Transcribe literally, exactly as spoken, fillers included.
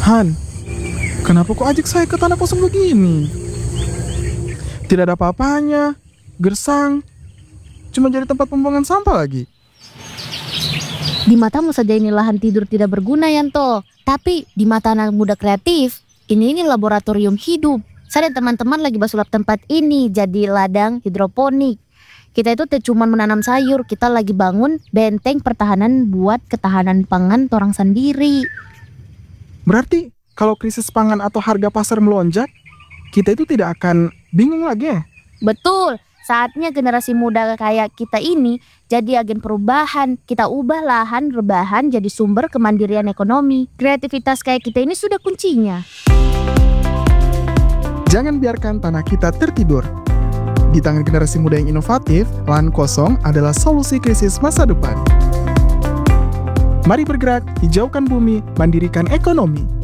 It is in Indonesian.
Han, kenapa kok ajak saya ke tanah kosong begini? Tidak ada apa-apanya, gersang, cuma jadi tempat pembuangan sampah lagi. Di matamu saja ini lahan tidur tidak berguna, Yanto. Tapi di mata anak muda kreatif, ini ini laboratorium hidup. Saya dan teman-teman lagi basulap tempat ini jadi ladang hidroponik. Kita itu tidak cuma menanam sayur, kita lagi bangun benteng pertahanan buat ketahanan pangan orang sendiri. Berarti kalau krisis pangan atau harga pasar melonjak, kita itu tidak akan bingung lagi ya? Betul, saatnya generasi muda kayak kita ini jadi agen perubahan. Kita ubah lahan rebahan jadi sumber kemandirian ekonomi. Kreativitas kayak kita ini sudah kuncinya. Jangan biarkan tanah kita tertidur. Di tangan generasi muda yang inovatif, lahan kosong adalah solusi krisis masa depan. Mari bergerak, hijaukan bumi, mandirikan ekonomi.